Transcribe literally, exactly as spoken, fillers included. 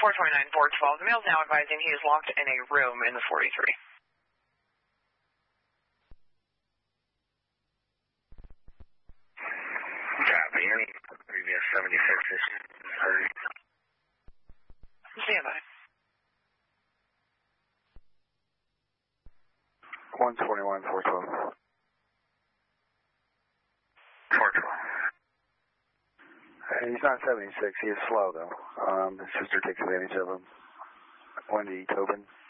four twenty-nine, four twelve. The male's now advising he is locked in a room in the forty-three. Copy. Any previous seventy-six is heard. Stand by. one twenty-one, four twelve. four twelve. He's not seventy-six. He is slow, though. Um, his sister takes advantage of him. Wendy Tobin.